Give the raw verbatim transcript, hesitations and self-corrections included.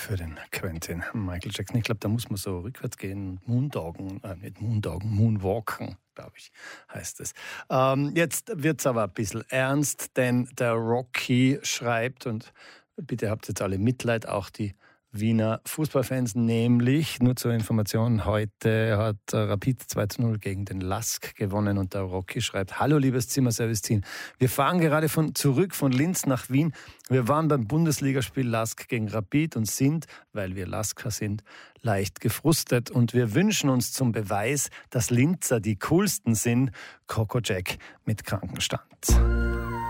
für den Quentin Michael Jackson. Ich glaube, da muss man so rückwärts gehen, Moondoggen, äh, nicht Moondoggen, Moonwalken, glaube ich, heißt es. Ähm, jetzt wird's aber ein bisschen ernst, denn der Rocky schreibt, und bitte habt jetzt alle Mitleid, auch die Wiener Fußballfans, nämlich, nur zur Information, heute hat Rapid zwei zu null gegen den Lask gewonnen und der Rocky schreibt: Hallo liebes Zimmerservice-Team, wir fahren gerade von, zurück von Linz nach Wien. Wir waren beim Bundesligaspiel Lask gegen Rapid und sind, weil wir Lasker sind, leicht gefrustet und wir wünschen uns zum Beweis, dass Linzer die coolsten sind, Coco Jack mit Krankenstand.